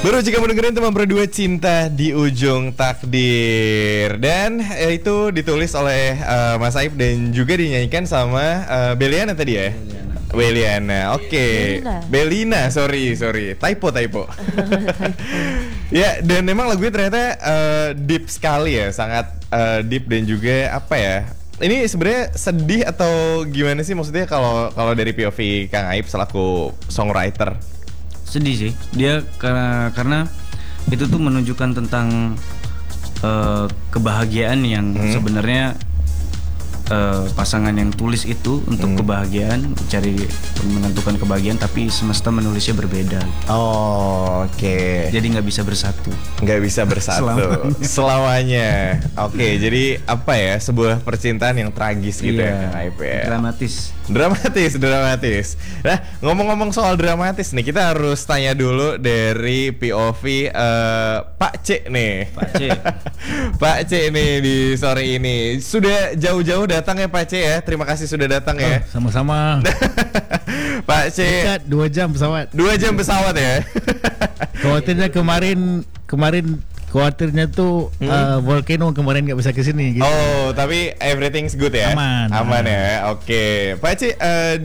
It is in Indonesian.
Baru jika mendengarkan teman berdua cinta di ujung takdir. Dan itu ditulis oleh Mas Aib dan juga dinyanyikan sama Beliana tadi ya. Beliana, oke. Belina, sorry, typo. Ya, dan memang lagunya ternyata deep sekali ya, sangat deep dan juga apa ya? Ini sebenarnya sedih atau gimana sih maksudnya kalau dari POV Kang Aib selaku songwriter? Sedih sih, dia karena itu tuh menunjukkan tentang kebahagiaan yang sebenarnya pasangan yang tulis itu untuk kebahagiaan, cari menentukan kebahagiaan, tapi semesta menulisnya berbeda. Oh, oke. Jadi nggak bisa bersatu. Nggak bisa bersatu selamanya. Oke, jadi apa ya, sebuah percintaan yang tragis gitu ya, Kang Aib ya. Dramatis. Nah, ngomong-ngomong soal dramatis nih, kita harus tanya dulu dari POV Pak C nih. Pak C nih di sore ini. Sudah jauh-jauh datang ya Pak C ya. Terima kasih sudah datang ya. Sama-sama. Pak C. Dekat 2 jam pesawat. 2 jam pesawat ya. Khawatirnya kemarin khawatirnya tuh volcano kemarin nggak bisa kesini gitu. Oh, tapi everything's good ya. Aman ya. Oke. Pak C,